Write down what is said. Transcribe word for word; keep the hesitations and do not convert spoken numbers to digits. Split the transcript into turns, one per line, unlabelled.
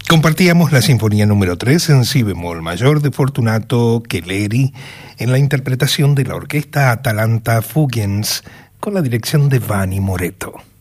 Compartíamos la sinfonía número tres en si bemol mayor de Fortunato Keleri en la interpretación de la orquesta Atalanta Fugens con la dirección de Vanni Moreto.